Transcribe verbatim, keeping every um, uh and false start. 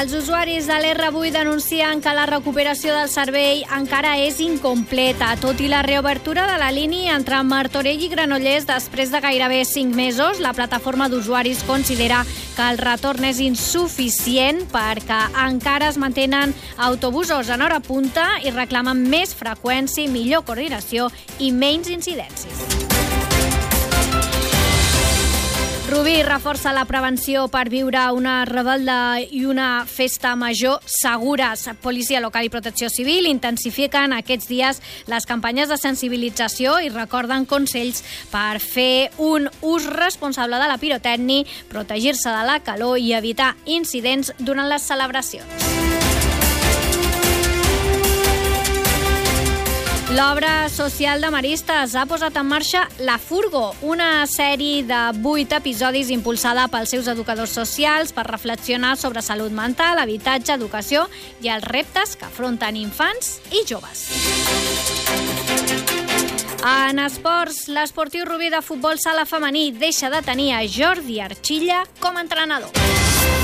Els usuaris de l'R vuit denuncien que la recuperació del servei encara és incompleta, tot i la reobertura de la línia entre Martorell i Granollers després de gairebé cinc mesos. La plataforma d'usuaris considera que el retorn és insuficient perquè encara es mantenen autobusos en hora punta i reclamen més freqüència, millor coordinació i menys incidències. Rubí reforça la prevenció per viure una rebel·la i una festa major segures. Policia local i protecció civil intensifiquen aquests dies les campanyes de sensibilització i recorden consells per fer un ús responsable de la pirotècnia, protegir-se de la calor i evitar incidents durant les celebracions. L'obra social de Maristes ha posat en marxa La Furgo, una sèrie de vuit episodis impulsada pels seus educadors socials per reflexionar sobre salut mental, habitatge, educació i els reptes que afronten infants i joves. En esports, l'Esportiu Rubí de futbol sala femení deixa de tenir a Jordi Archilla com a entrenador.